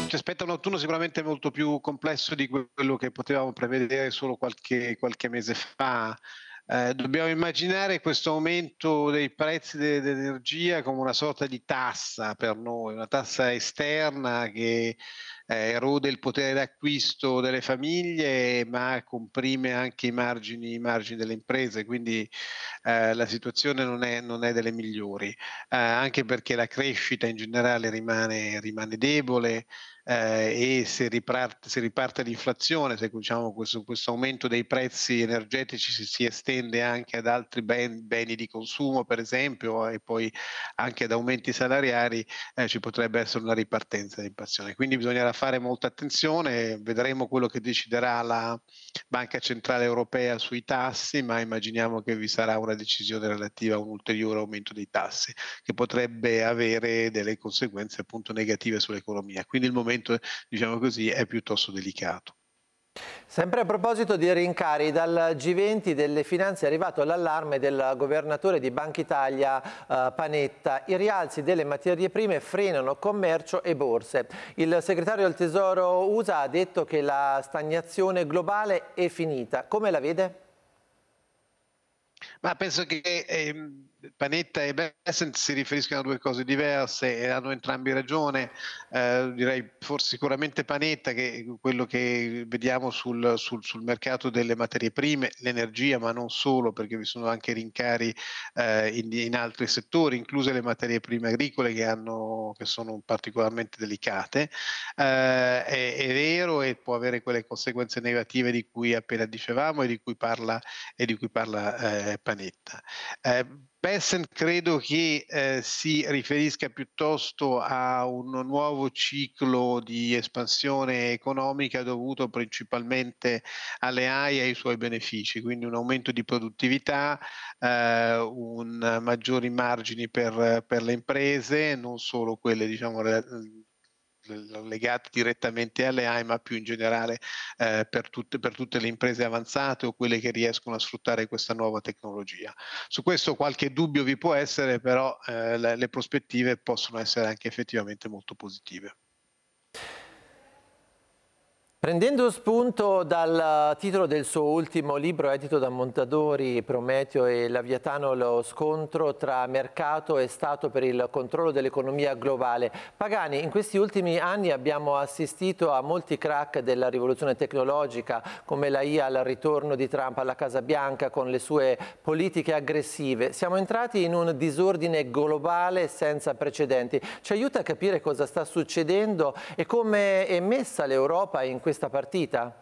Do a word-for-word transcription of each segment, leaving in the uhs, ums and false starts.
Ci aspetta un autunno sicuramente molto più complesso di quello che potevamo prevedere solo qualche qualche mese fa. Ehm, dobbiamo immaginare questo aumento dei prezzi de dell'energia come una sorta di tassa per noi, una tassa esterna che, ehm, erode il potere d'acquisto delle famiglie, ma comprime anche i margini i margini delle imprese, quindi, ehm, la situazione non è non è delle migliori. Ehm, anche perché la crescita in generale rimane rimane debole, ehm, e se riparte se riparte l'inflazione, se diciamo questo questo aumento dei prezzi energetici si si estende anche ad altri ben beni di consumo per esempio, e poi anche ad aumenti salariari, ehm, ci potrebbe essere una ripartenza dell'inflazione. Quindi bisognerà fare molta attenzione, vedremo quello che deciderà la Banca Centrale Europea sui tassi, ma immaginiamo che vi sarà una decisione relativa a un ulteriore aumento dei tassi, che potrebbe avere delle conseguenze appunto negative sull'economia. Quindi il momento, diciamo così, è piuttosto delicato. Sempre a proposito di rincari, dal G venti delle finanze è arrivato l'allarme del governatore di Banca Italia eh, Panetta. I rialzi delle materie prime frenano commercio e borse. Il segretario del Tesoro U S A ha detto che la stagnazione globale è finita. Come la vede? Ma penso che, ehm, Panetta e Bessent si riferiscano a due cose diverse e hanno entrambi ragione. Ehm, direi forse sicuramente Panetta che quello che vediamo sul sul sul mercato delle materie prime, l'energia, ma non solo, perché vi sono anche rincari, ehm, in in altri settori, incluse le materie prime agricole che hanno che sono particolarmente delicate. Ehm, è è vero e può avere quelle conseguenze negative di cui appena dicevamo e di cui parla e di cui parla, ehm, Panetta. Ehm, Passen credo che, ehm, si riferisca piuttosto a un nuovo ciclo di espansione economica dovuto principalmente alle A I e ai suoi benefici, quindi un aumento di produttività, ehm, un maggiori margini per per le imprese, non solo quelle diciamo re l l legate direttamente alle A I, ma più in generale, ehm, per tutte per tutte le imprese avanzate o quelle che riescono a sfruttare questa nuova tecnologia. Su questo qualche dubbio vi può essere, però, ehm, le le prospettive possono essere anche effettivamente molto positive. Prendendo spunto dal titolo del suo ultimo libro edito da Mondadori, Prometeo e Leviatano, lo scontro tra mercato e Stato per il controllo dell'economia globale. Pagani, in questi ultimi anni abbiamo assistito a molti crack della rivoluzione tecnologica, come la I A al ritorno di Trump alla Casa Bianca con le sue politiche aggressive. Siamo entrati in un disordine globale senza precedenti. Ci aiuta a capire cosa sta succedendo e come è messa l'Europa in questa partita?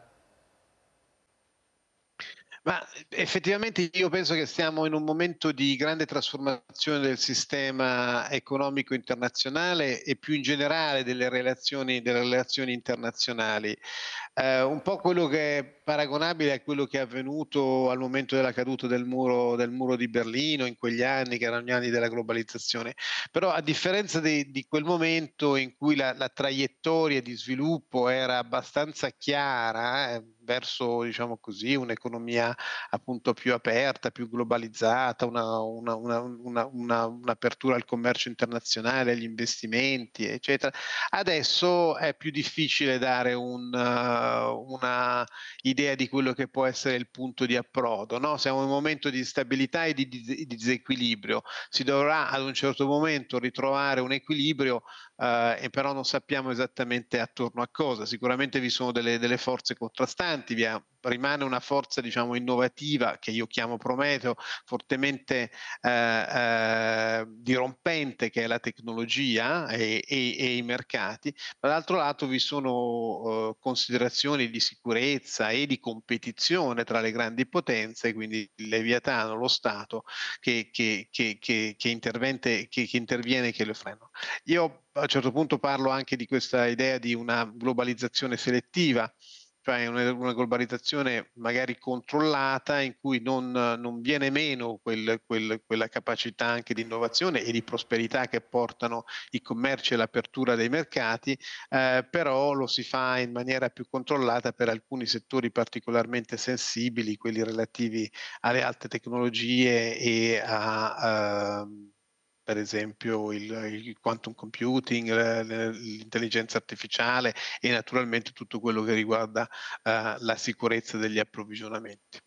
Ma effettivamente io penso che stiamo in un momento di grande trasformazione del sistema economico internazionale e più in generale delle relazioni delle relazioni internazionali. Ehm, un po' quello che è paragonabile a quello che è avvenuto al momento della caduta del muro del muro di Berlino in quegli anni, che erano gli anni della globalizzazione. Però a differenza di di quel momento in cui la la traiettoria di sviluppo era abbastanza chiara, eh, verso diciamo così, un'economia appunto più aperta, più globalizzata, una una una una una un'apertura al commercio internazionale, agli investimenti, eccetera. Adesso è più difficile dare un una idea di quello che può essere il punto di approdo, no, siamo in un momento di instabilità e di di disequilibrio. Si dovrà ad un certo momento ritrovare un equilibrio, ehm, e però non sappiamo esattamente attorno a cosa. Sicuramente vi sono delle delle forze contrastanti, vi ha rimane una forza diciamo innovativa, che io chiamo Prometeo, fortemente, ehm, ehm, dirompente, che è la tecnologia e e e i mercati. Dall'altro lato vi sono, uhm, considerazioni di sicurezza e di competizione tra le grandi potenze, quindi il Leviatano, lo Stato che che che che che intervente che che interviene e che lo frena. Io a un certo punto parlo anche di questa idea di una globalizzazione selettiva, cioè una una globalizzazione magari controllata in cui non non viene meno quel quel quella capacità anche di innovazione e di prosperità che portano i commerci e l'apertura dei mercati, ehm, però lo si fa in maniera più controllata per alcuni settori particolarmente sensibili, quelli relativi alle alte tecnologie e a, uhm per esempio il, il quantum computing, le- le- l'intelligenza artificiale e naturalmente tutto quello che riguarda eh, la sicurezza degli approvvigionamenti.